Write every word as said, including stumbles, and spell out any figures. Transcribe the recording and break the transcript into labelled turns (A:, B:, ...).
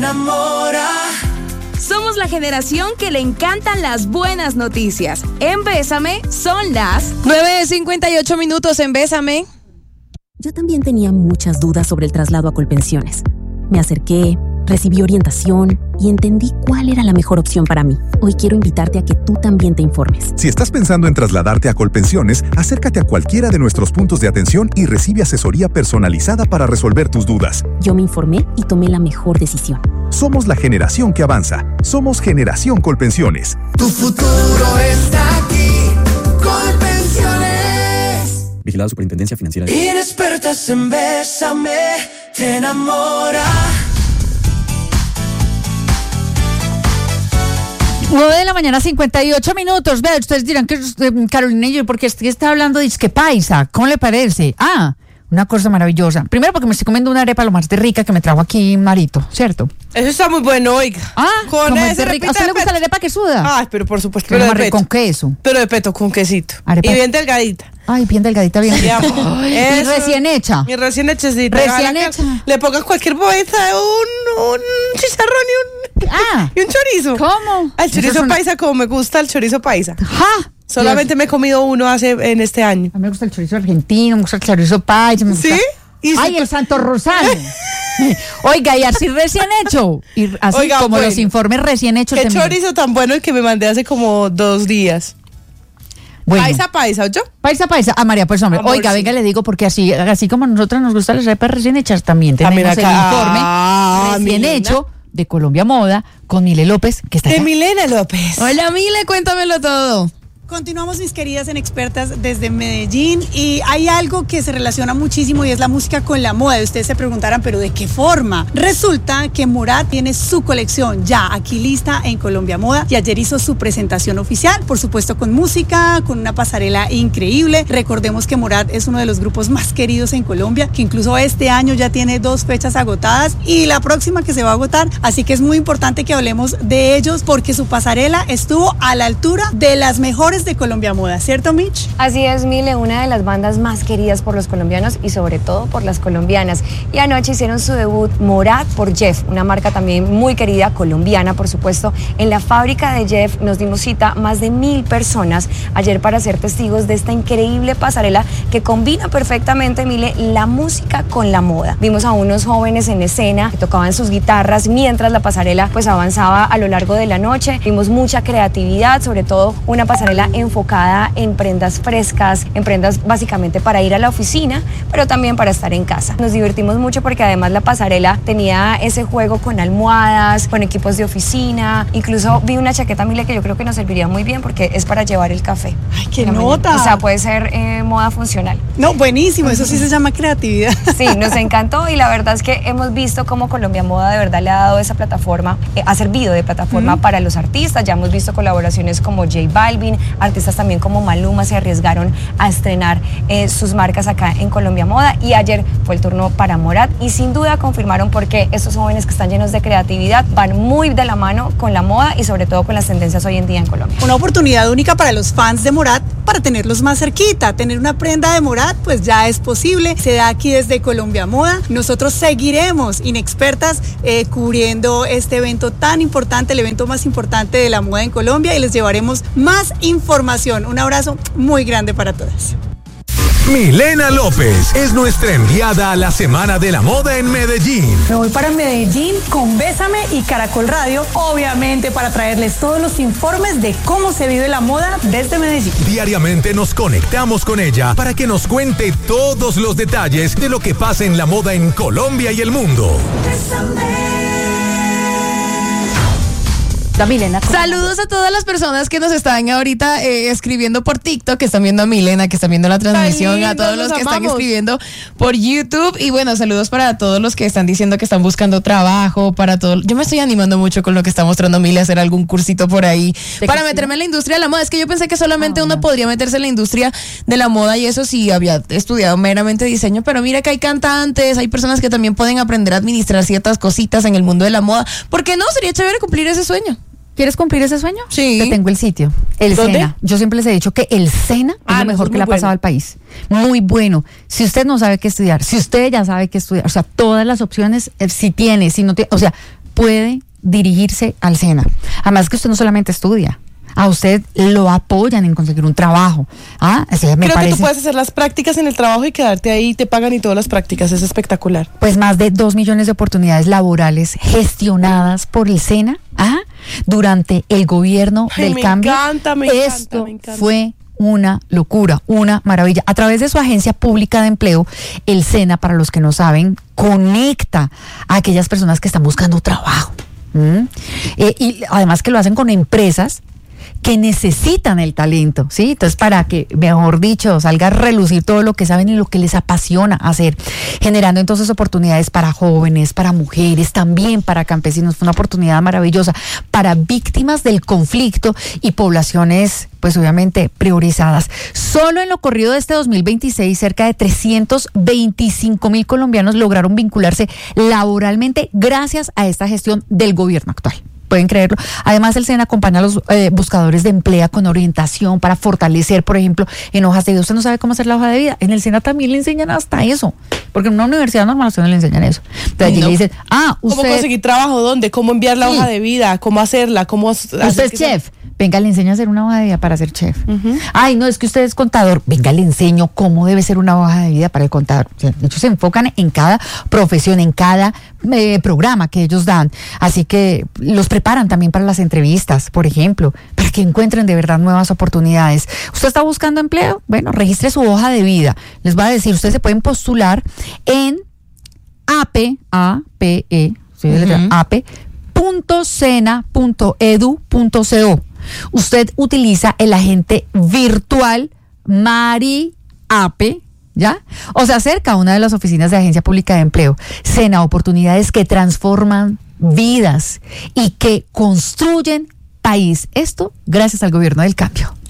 A: enamora.
B: Somos la generación que le encantan las buenas noticias. En Bésame son las
C: nueve cincuenta y ocho minutos en Bésame.
D: Yo también tenía muchas dudas sobre el traslado a Colpensiones. Me acerqué, recibí orientación y entendí cuál era la mejor opción para mí. Hoy quiero invitarte a que tú también te informes.
E: Si estás pensando en trasladarte a Colpensiones, acércate a cualquiera de nuestros puntos de atención y recibe asesoría personalizada para resolver tus dudas.
D: Yo me informé y tomé la mejor decisión.
E: Somos la generación que avanza. Somos Generación Colpensiones.
A: Tu futuro está aquí. Colpensiones.
F: Vigilado Superintendencia Financiera.
A: Inexpertas en Bésame, te enamora.
G: nueve de la mañana, cincuenta y ocho minutos. Vean, ustedes dirán que eh, Carolina y yo, porque estoy está hablando de que paisa. ¿Cómo le parece? Ah, una cosa maravillosa. Primero porque me estoy comiendo una arepa lo más de rica que me trajo aquí Marito, ¿cierto?
C: Eso está muy bueno, oiga.
G: Ah,
C: con
G: como es
C: ese
G: de rica. ¿A
C: repita
G: usted
C: de
G: le gusta
C: peto.
G: la arepa que suda?
C: Ay, pero por supuesto,
G: Pero
C: pero de
G: más rica
C: peto.
G: con queso.
C: Pero de peto con quesito.
G: Arepa.
C: Y bien delgadita.
G: Ay, bien delgadita, bien.
C: Sí, amor.
G: Ay, y
C: Eso.
G: recién hecha.
C: Y recién hechecita.
G: Recién
C: Ojalá
G: hecha.
C: que Le pongas cualquier bolsa, un, un chicharrón y un,
G: Ah.
C: y un chorizo.
G: ¿Cómo?
C: Al
G: Eso
C: chorizo
G: es una-
C: paisa, como me gusta el chorizo paisa.
G: ¡Ja!
C: Solamente
G: Dios.
C: me he comido uno hace en este año.
G: A mí me gusta el chorizo argentino, me gusta el chorizo paisa. Me gusta...
C: ¿Sí? Y
G: Ay,
C: se-
G: el Santo Rosario. Oiga, y así recién hecho. Y así
C: Oiga,
G: como
C: bueno.
G: los informes recién hechos.
C: Qué
G: de Miguel.
C: chorizo tan bueno el que me mandé hace como dos días.
G: Bueno.
C: Paisa, paisa, ¿ocho?
G: Paisa, paisa. Ah, María, pues hombre.
C: Amor,
G: Oiga,
C: sí.
G: venga, le digo, porque así, así como a nosotros nos gustan las arepas recién hechas, también tenemos
C: También acá.
G: el informe
C: Ah,
G: recién
C: Milena.
G: hecho de Colombia Moda con Mile López, que está
C: De
G: acá.
C: Milena López. Hola, Mile, cuéntamelo todo.
H: Continuamos, mis queridas en expertas desde Medellín, y hay algo que se relaciona muchísimo y es la música con la moda. Y ustedes se preguntarán, ¿pero de qué forma? Resulta que Morat tiene su colección ya aquí lista en Colombia Moda y ayer hizo su presentación oficial, por supuesto con música, con una pasarela increíble. Recordemos que Morat es uno de los grupos más queridos en Colombia, que incluso este año ya tiene dos fechas agotadas y la próxima que se va a agotar, así que es muy importante que hablemos de ellos porque su pasarela estuvo a la altura de las mejores de Colombia Moda, ¿cierto, Mitch?
I: Así es, Mile, una de las bandas más queridas por los colombianos y sobre todo por las colombianas. Y anoche hicieron su debut Morat por Jeff, una marca también muy querida, colombiana, por supuesto. En la fábrica de Jeff nos dimos cita más de mil personas ayer para ser testigos de esta increíble pasarela que combina perfectamente, Mile, la música con la moda. Vimos a unos jóvenes en escena que tocaban sus guitarras mientras la pasarela pues avanzaba a lo largo de la noche. Vimos mucha creatividad, sobre todo una pasarela enfocada en prendas frescas, en prendas básicamente para ir a la oficina, pero también para estar en casa. Nos divertimos mucho porque además la pasarela tenía ese juego con almohadas, con equipos de oficina. Incluso vi una chaqueta, Mile, que yo creo que nos serviría muy bien porque es para llevar el café.
H: ¡Ay, qué
I: en la
H: nota!
I: mañana. O sea, puede ser eh, moda funcional.
H: No, buenísimo, eso sí se llama creatividad.
I: Sí, nos encantó y la verdad es que hemos visto cómo Colombia Moda de verdad le ha dado esa plataforma, eh, ha servido de plataforma uh-huh. para los artistas. Ya hemos visto colaboraciones como J Balvin, artistas también como Maluma se arriesgaron a estrenar eh, sus marcas acá en Colombia Moda, y ayer fue el turno para Morat y sin duda confirmaron por qué estos jóvenes que están llenos de creatividad van muy de la mano con la moda y sobre todo con las tendencias hoy en día en Colombia.
H: Una oportunidad única para los fans de Morat para tenerlos más cerquita. Tener una prenda de Morat pues ya es posible, se da aquí desde Colombia Moda. Nosotros seguiremos inexpertas eh, cubriendo este evento tan importante, el evento más importante de la moda en Colombia, y les llevaremos más información. Un abrazo muy grande para todas.
J: Milena López es nuestra enviada a la Semana de la Moda en Medellín.
K: Me voy para Medellín con Bésame y Caracol Radio, obviamente para traerles todos los informes de cómo se vive la moda desde Medellín.
J: Diariamente nos conectamos con ella para que nos cuente todos los detalles de lo que pasa en la moda en Colombia y el mundo.
C: Bésame.
G: Milena.
C: Saludos a todas las personas que nos están ahorita eh, escribiendo por TikTok, que están viendo a Milena, que están viendo la transmisión,
G: lindo,
C: a todos los que
G: amamos.
C: están escribiendo por YouTube, y bueno, saludos para todos los que están diciendo que están buscando trabajo, para todo. Yo me estoy animando mucho con lo que está mostrando Mile, a hacer algún cursito por ahí para meterme en la industria de la moda. Es que yo pensé que solamente ah, uno no. podría meterse en la industria de la moda, y eso sí, había estudiado meramente diseño, pero mira que hay cantantes, hay personas que también pueden aprender a administrar ciertas cositas en el mundo de la moda. ¿Por qué no? Sería chévere cumplir ese sueño.
G: ¿Quieres cumplir ese sueño?
C: Sí.
G: Te tengo el sitio. El
C: ¿Dónde?
G: SENA. Yo siempre les he dicho que el SENA ah, es lo mejor no, que le ha pasado bueno. al país. Muy bueno. Si usted no sabe qué estudiar, si usted ya sabe qué estudiar, o sea, todas las opciones, si tiene, si no tiene, o sea, puede dirigirse al SENA. Además que usted no solamente estudia, a usted lo apoyan en conseguir un trabajo. ¿Ah? Así me
F: Creo
G: parece.
F: que tú puedes hacer las prácticas en el trabajo y quedarte ahí, te pagan y todas las prácticas, es espectacular.
G: Pues más de dos millones de oportunidades laborales gestionadas por el SENA, ¿ah? Durante el gobierno
F: Ay,
G: del
F: me
G: cambio.
F: encanta, me
G: Esto
F: encanta, me encanta.
G: fue una locura, una maravilla. A través de su agencia pública de empleo, el SENA, para los que no saben, conecta a aquellas personas que están buscando trabajo. ¿Mm? Eh, y además que lo hacen con empresas que necesitan el talento, ¿sí? Entonces, para que, mejor dicho, salga a relucir todo lo que saben y lo que les apasiona hacer, generando entonces oportunidades para jóvenes, para mujeres, también para campesinos. Fue una oportunidad maravillosa para víctimas del conflicto y poblaciones, pues obviamente priorizadas. Solo en lo corrido de este dos mil veintiséis, cerca de trescientos veinticinco mil colombianos lograron vincularse laboralmente gracias a esta gestión del gobierno actual. Pueden creerlo. Además, el SENA acompaña a los eh, buscadores de empleo con orientación para fortalecer, por ejemplo, en hojas de vida. Usted no sabe cómo hacer la hoja de vida. En el SENA también le enseñan hasta eso. Porque en una universidad normal a usted no le enseñan eso. Entonces, allí
F: No.
G: le dicen, ah, usted...
F: ¿Cómo conseguir trabajo? ¿Dónde? ¿Cómo enviar la
G: Sí.
F: hoja de vida? ¿Cómo hacerla? ¿Cómo hacer
G: Usted es
F: que
G: chef.
F: sea-
G: Venga, le enseño a hacer una hoja de vida para ser chef. Uh-huh. Ay, no, es que usted es contador. Venga, le enseño cómo debe ser una hoja de vida para el contador. O sea, ellos se enfocan en cada profesión, en cada eh, programa que ellos dan. Así que los preparan también para las entrevistas, por ejemplo, para que encuentren de verdad nuevas oportunidades. ¿Usted está buscando empleo? Bueno, registre su hoja de vida. Les va a decir, ustedes se pueden postular en A P, A P E, ¿sí? uh-huh. A P punto sena punto edu punto co. Usted utiliza el agente virtual MariApe, ¿ya? O se acerca a una de las oficinas de Agencia Pública de Empleo. SENA, oportunidades que transforman vidas y que construyen país. Esto gracias al gobierno del cambio.